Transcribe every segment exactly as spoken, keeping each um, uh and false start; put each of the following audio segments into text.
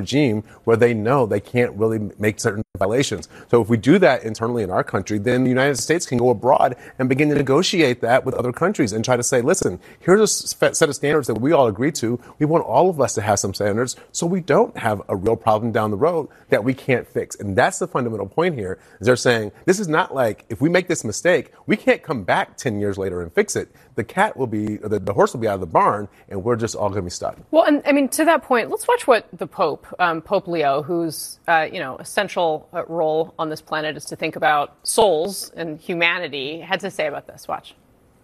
regime where they know they can't really make certain violations. So if we do that internally in our country, then the United States can go abroad and begin to negotiate that with other countries and try to say, listen, here's a set of standards that we all agree to. We want all of us to have some standards so we don't have a real problem down the road that we can't fix. And that's the fundamental point here, is they're saying this is not like if we make this mistake, we can't come back ten years later and fix it. The cat will be, or the, the horse will be out of the barn, and we're just all going to be stuck. Well, and I mean, to that point, let's watch what the Pope, um, Pope Leo, whose, uh, you know, essential uh, role on this planet is to think about souls and humanity, had to say about this. Watch.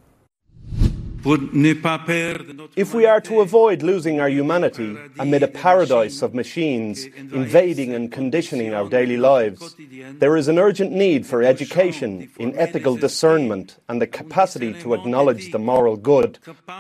If we are to avoid losing our humanity amid a paradise of machines invading and conditioning our daily lives, there is an urgent need for education in ethical discernment and the capacity to acknowledge the moral good.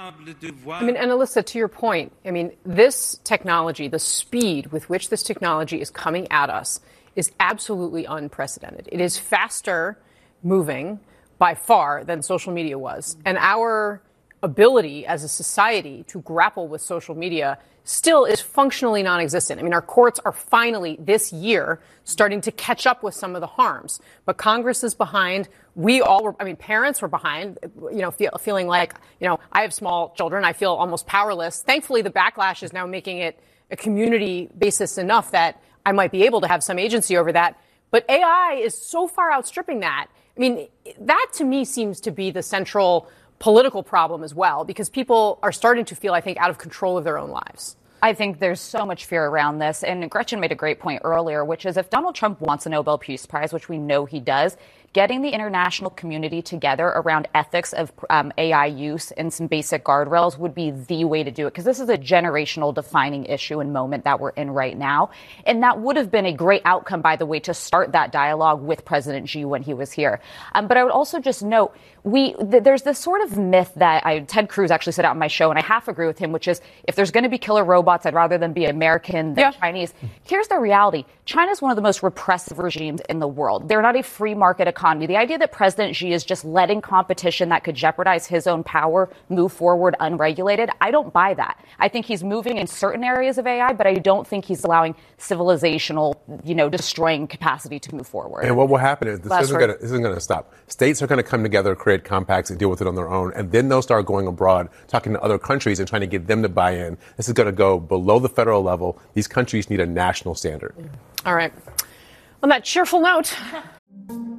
I mean, and Alyssa, to your point, I mean, this technology, the speed with which this technology is coming at us is absolutely unprecedented. It is faster moving by far than social media was. And our ability as a society to grapple with social media still is functionally non-existent. I mean, our courts are finally this year starting to catch up with some of the harms, but Congress is behind. We all were, I mean, parents were behind, you know, feel, feeling like, you know, I have small children. I feel almost powerless. Thankfully, the backlash is now making it a community basis enough that I might be able to have some agency over that. But A I is so far outstripping that. I mean, that to me seems to be the central political problem as well, because people are starting to feel, I think, out of control of their own lives. I think there's so much fear around this. And Gretchen made a great point earlier, which is if Donald Trump wants a Nobel Peace Prize, which we know he does, getting the international community together around ethics of um, A I use and some basic guardrails would be the way to do it, because this is a generational defining issue and moment that we're in right now. And that would have been a great outcome, by the way, to start that dialogue with President Xi when he was here. Um, but I would also just note, we th- there's this sort of myth that I, Ted Cruz actually said out on my show, and I half agree with him, which is if there's going to be killer robots, I'd rather them be American than yeah. Chinese. Here's the reality. China's one of the most repressive regimes in the world. They're not a free market economy. The idea that President Xi is just letting competition that could jeopardize his own power move forward unregulated, I don't buy that. I think he's moving in certain areas of A I, but I don't think he's allowing civilizational, you know, destroying capacity to move forward. And what will happen is this Last isn't gonna, this isn't going to stop. States are going to come together, create compacts, and deal with it on their own, and then they'll start going abroad, talking to other countries and trying to get them to buy in. This is going to go below the federal level. These countries need a national standard. All right. On that cheerful note,